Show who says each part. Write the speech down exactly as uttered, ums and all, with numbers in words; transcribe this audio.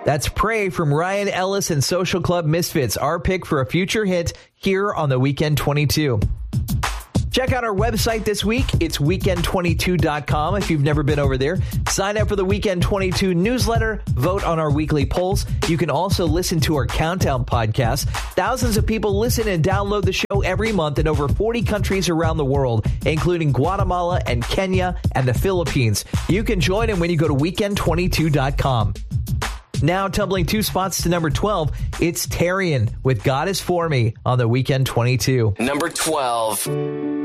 Speaker 1: That's Pray from Ryan Ellis and Social Club Misfits, our pick for a future hit here on the Weekend twenty-two. Check out our website this week. It's weekend twenty-two dot com if you've never been over there. Sign up for the Weekend twenty-two newsletter. Vote on our weekly polls. You can also listen to our Countdown podcast. Thousands of people listen and download the show every month in over forty countries around the world, including Guatemala and Kenya and the Philippines. You can join them when you go to weekend twenty-two dot com. Now tumbling two spots to number twelve, it's Tarian with God Is For Me on the Weekend twenty-two.
Speaker 2: Number twelve.